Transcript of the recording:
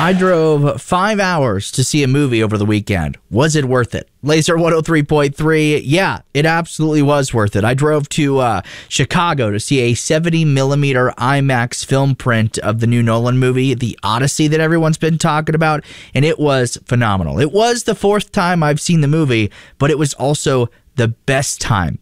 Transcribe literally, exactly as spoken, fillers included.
I drove five hours to see a movie over the weekend. Was it worth it? Laser one oh three point three. Yeah, it absolutely was worth it. I drove to uh, Chicago to see a seventy millimeter IMAX film print of the new Nolan movie, The Odyssey, that everyone's been talking about, and it was phenomenal. It was the fourth time I've seen the movie, but it was also the best time